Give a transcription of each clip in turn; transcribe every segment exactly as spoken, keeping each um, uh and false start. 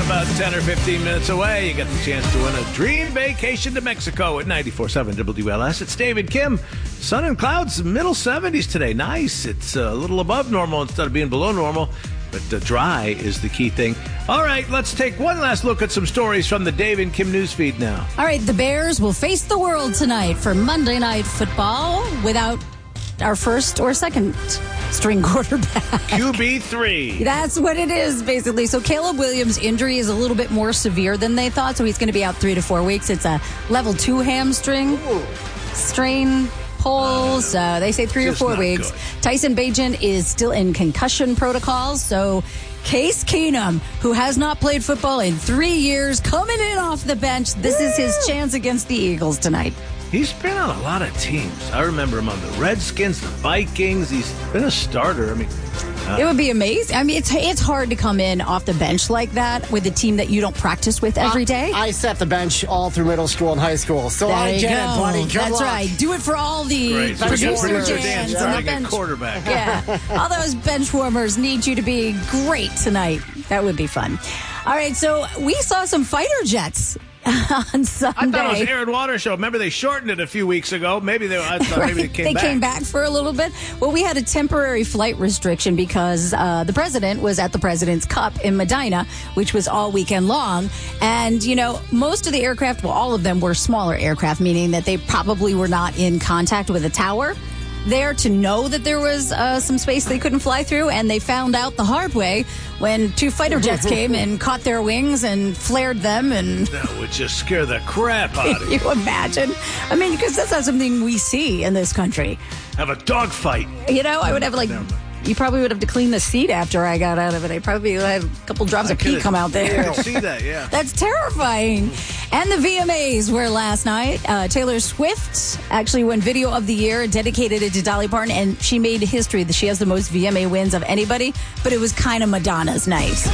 about ten or fifteen minutes away. You get the chance to win a dream vacation to Mexico at ninety-four point seven W L S. It's David Kim. Sun and clouds, middle seventies today. Nice. It's a little above normal instead of being below normal. But uh, dry is the key thing. All right, let's take one last look at some stories from the Dave and Kim newsfeed now. All right, the Bears will face the world tonight for Monday Night Football without our first or second string quarterback. Q B three. That's what it is, basically. So Caleb Williams' injury is a little bit more severe than they thought, so he's going to be out three to four weeks. It's a level two hamstring Ooh. strain. Pull, so they say three Just or four weeks. Good. Tyson Bagent is still in concussion protocols, so Case Keenum, who has not played football in three years, coming in off the bench. This Woo! is his chance against the Eagles tonight. He's been on a lot of teams. I remember him on the Redskins, the Vikings. He's been a starter. I mean, uh, it would be amazing. I mean, it's it's hard to come in off the bench like that with a team that you don't practice with every day. I, I sat the bench all through middle school and high school, so there I you get go. it, buddy. Good That's luck. right. Do it for all the Great. So producer, producer Dan's Dan's on the trying to bench. get quarterback. Yeah, all those bench warmers need you to be great tonight. That would be fun. All right, so we saw some fighter jets on Sunday. I thought it was Aaron Waters' show. Remember, they shortened it a few weeks ago. Maybe they, I thought right. maybe they came they back. They came back for a little bit. Well, we had a temporary flight restriction because uh, the president was at the President's Cup in Medina, which was all weekend long. And, you know, most of the aircraft, well, all of them were smaller aircraft, meaning that they probably were not in contact with a tower there to know that there was uh, some space they couldn't fly through, and they found out the hard way when two fighter jets came and caught their wings and flared them. And that would just scare the crap out of you. You imagine? I mean, because that's not something we see in this country. Have a dogfight. You know, I would have like... You probably would have to clean the seat after I got out of it. I probably had a couple drops I of pee come out there. I could see that, yeah. That's terrifying. And the V M As were last night. Uh, Taylor Swift actually won Video of the Year, dedicated it to Dolly Parton, and she made history that she has the most V M A wins of anybody, but it was kind of Madonna's night.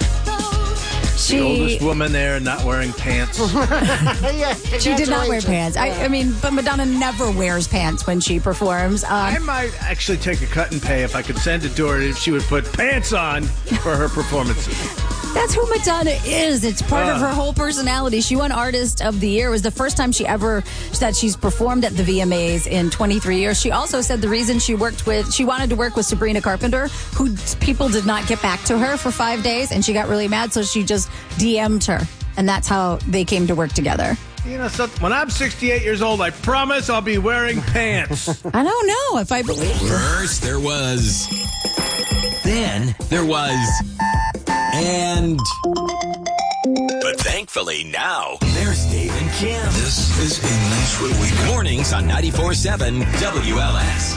The She, oldest woman there not wearing pants. yeah, she did not wear pants. I, I mean, but Madonna never wears pants when she performs. Um, I might actually take a cut and pay if I could send it to her if she would put pants on for her performances. That's who Madonna is. It's part uh, of her whole personality. She won Artist of the Year. It was the first time she ever that she's performed at the V M As in twenty-three years. She also said the reason she worked with, she wanted to work with Sabrina Carpenter, who people did not get back to her for five days, and she got really mad, so she just D M'd her, and that's how they came to work together. You know, so when I'm sixty-eight years old, I promise I'll be wearing pants. I don't know if I believe you. First there was, then there was, and... But thankfully now, there's Dave and Kim. This is a nice little week. Mornings on ninety-four point seven W L S.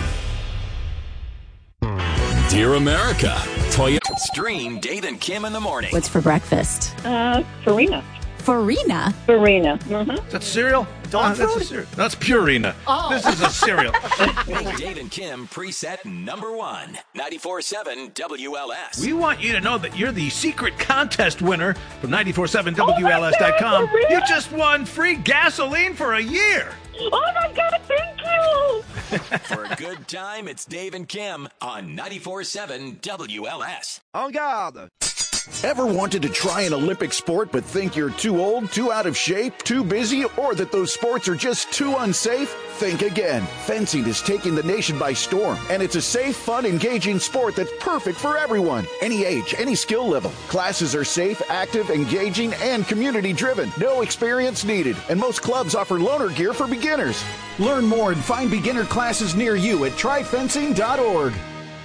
Dear America, Toyota. Stream Dave and Kim in the morning. What's for breakfast? Uh, Farina. Farina? Farina. Mm-hmm. That's cereal? Dog uh, that's food? a cereal. That's Purina. Oh. This is a cereal. Make Dave and Kim preset number one. ninety-four point seven W L S. We want you to know that you're the secret contest winner from ninety-four point seven W L S dot com. Oh You just won free gasoline for a year. Oh, my God, thank you. For a good time, it's Dave and Kim on ninety-four point seven W L S. En garde! Ever wanted to try an Olympic sport but think you're too old, too out of shape, too busy, or that those sports are just too unsafe? Think again. Fencing is taking the nation by storm, and it's a safe, fun, engaging sport that's perfect for everyone. Any age, any skill level. Classes are safe, active, engaging, and community-driven. No experience needed, and most clubs offer loaner gear for beginners. Learn more and find beginner classes near you at try fencing dot org.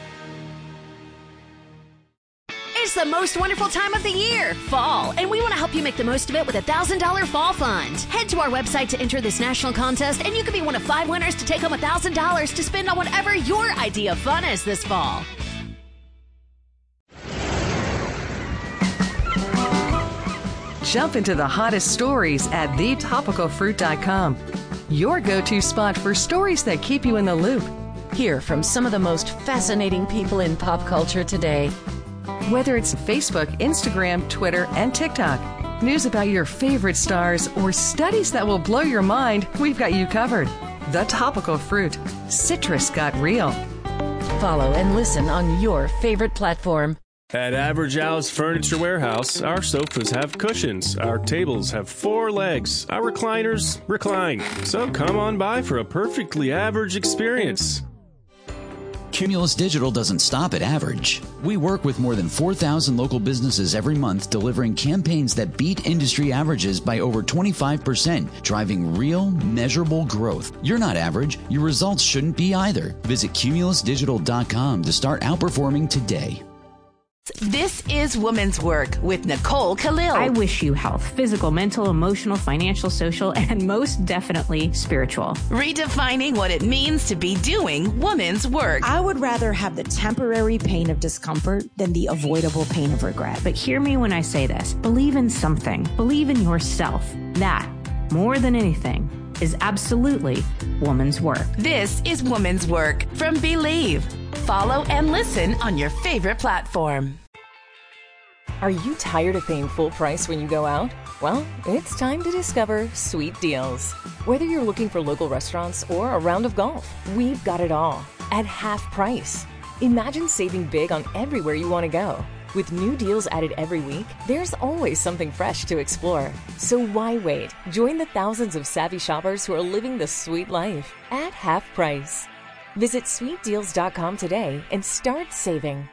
It's the most wonderful time of the year, fall, and we want to help you make the most of it with a one thousand dollars Fall Fund. Head to our website to enter this national contest, and you could be one of five winners to take home one thousand dollars to spend on whatever your idea of fun is this fall. Jump into the hottest stories at the topical fruit dot com. Your go-to spot for stories that keep you in the loop. Hear from some of the most fascinating people in pop culture today. Whether it's Facebook, Instagram, Twitter, and TikTok, news about your favorite stars, or studies that will blow your mind, we've got you covered. The Topical Fruit. Citrus got real. Follow and listen on your favorite platform. At Average Al's Furniture Warehouse, our sofas have cushions, our tables have four legs, our recliners recline. So come on by for a perfectly average experience. Cumulus Digital doesn't stop at average. We work with more than four thousand local businesses every month, delivering campaigns that beat industry averages by over twenty-five percent, driving real, measurable growth. You're not average. Your results shouldn't be either. Visit cumulus digital dot com to start outperforming today. This is Woman's Work with Nicole Khalil. I wish you health, physical, mental, emotional, financial, social, and most definitely spiritual. Redefining what it means to be doing woman's work. I would rather have the temporary pain of discomfort than the avoidable pain of regret. But hear me when I say this. Believe in something. Believe in yourself. That, more than anything, is absolutely woman's work. This is Woman's Work from Believe. Follow and listen on your favorite platform. Are you tired of paying full price when you go out? Well, it's time to discover Sweet Deals. Whether you're looking for local restaurants or a round of golf, we've got it all at half price. Imagine saving big on everywhere you want to go. With new deals added every week, there's always something fresh to explore. So why wait? Join the thousands of savvy shoppers who are living the sweet life at half price. Visit sweet deals dot com today and start saving.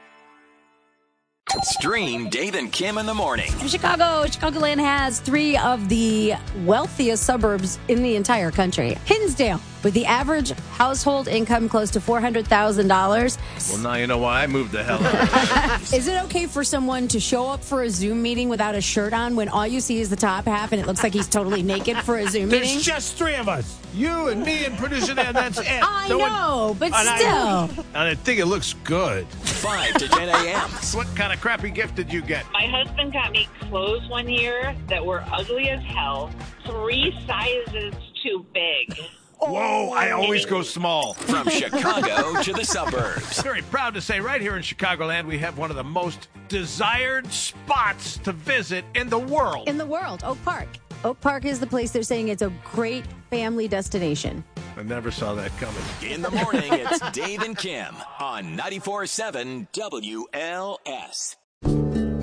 Stream Dave and Kim in the morning. In Chicago, Chicagoland has three of the wealthiest suburbs in the entire country. Hinsdale, with the average household income close to four hundred thousand dollars. Well, now you know why I moved the hell out. Is it okay for someone to show up for a Zoom meeting without a shirt on when all you see is the top half and it looks like he's totally naked for a Zoom There's meeting? There's just three of us. You and me and producer Dan, that's it. I no know, one, but and still. I, and I think it looks good. five to ten a.m. What kind of crappy gift did you get? My husband got me clothes one year that were ugly as hell, three sizes too big. Whoa, I always go small. From Chicago to the suburbs. Very proud to say right here in Chicagoland, we have one of the most desired spots to visit in the world. In the world, Oak Park. Oak Park is the place they're saying it's a great family destination. I never saw that coming. In the morning, it's Dave and Kim on ninety-four point seven W L S.